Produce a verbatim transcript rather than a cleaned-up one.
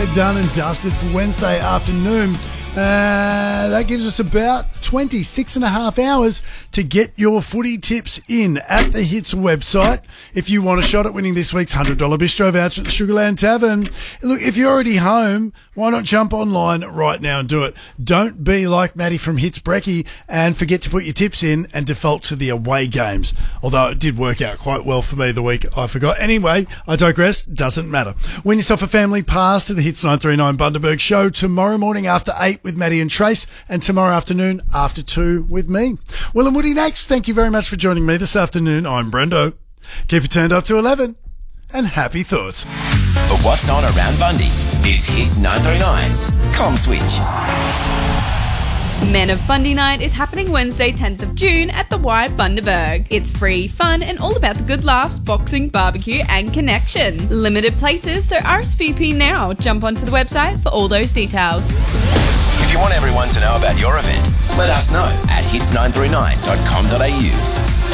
We're done and dusted for Wednesday afternoon. Uh, that gives us about twenty-six and a half hours to get your footy tips in at the Hits website. If you want a shot at winning this week's one hundred dollars bistro voucher at the Sugarland Tavern, look, if you're already home, why not jump online right now and do it? Don't be like Maddie from Hits Brecky and forget to put your tips in and default to the away games. Although it did work out quite well for me the week I forgot. Anyway, I digress. Doesn't matter. Win yourself a family pass to the Hits nine three nine Bundaberg show tomorrow morning after eight with Maddie and Trace, and tomorrow afternoon after two with me. Will and Woody next. Thank you very much for joining me this afternoon. I'm Brendo. Keep it turned up to eleven, and happy thoughts. For what's on around Bundy, it's Hits nine three nine's Com Switch. Men of Bundy Night is happening Wednesday, tenth of June at the Y Bundaberg. It's free, fun, and all about the good laughs, boxing, barbecue, and connection. Limited places, so R S V P now. Jump onto the website for all those details. If you want everyone to know about your event, let us know at hits nine three nine dot com dot a u.